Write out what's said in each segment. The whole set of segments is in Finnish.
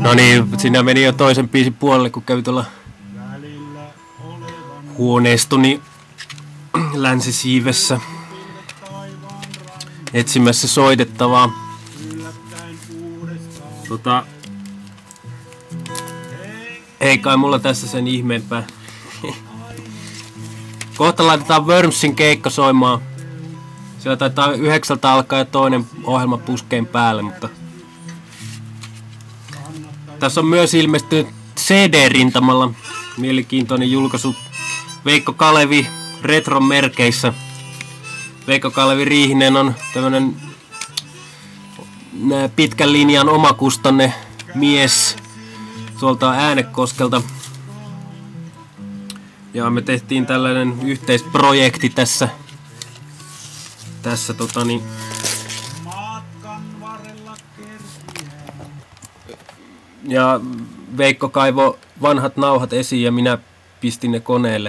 No niin, siinä meni jo toisen biisin puolelle, kun kävi tuolla huoneistoni länsisiivessä etsimässä soitettavaa. Ei kai mulla tässä sen ihmeempää. Kohta laitetaan Wormsin keikka soimaan. Siellä taitaa 9 alkaa ja toinen ohjelma puskeen päälle, mutta tässä on myös ilmestynyt CD-rintamalla mielenkiintoinen julkaisu Veikko Kalevi retron merkeissä. Veikko Kalevi Riihinen on tämmönen pitkän linjan omakustanne mies tuolta Äänekoskelta. Ja me tehtiin tällainen yhteisprojekti tässä ja Veikko kaivo vanhat nauhat esiin ja minä pistin ne koneelle.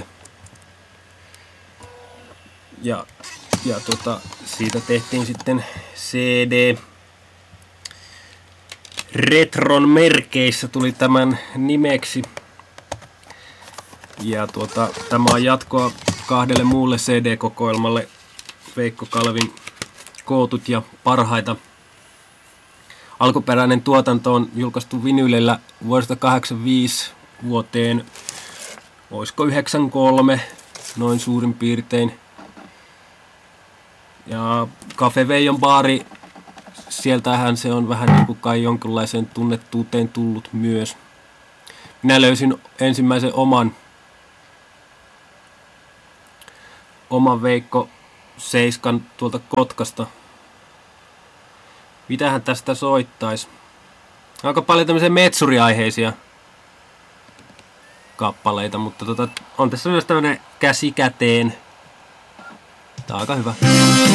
Ja siitä tehtiin sitten CD. Retron merkeissä tuli tämän nimeksi. Ja tämä on jatkoa 2 muulle CD-kokoelmalle. Veikko Kalevin kootut ja parhaita. Alkuperäinen tuotanto on julkaistu vinylillä vuodesta 1985 vuoteen, olisiko 93, noin suurin piirtein. Ja Cafe Veijon baari, sieltähän se on vähän niin kuin kai jonkinlaiseen tunnettuuteen tullut myös. Minä löysin ensimmäisen oman Veikko Seiskan tuolta Kotkasta. Mitähän tästä soittais? Aika paljon tämmöisiä metsuriaiheisia kappaleita, mutta on tässä myös tämmönen käsi käteen. Tää on aika hyvä.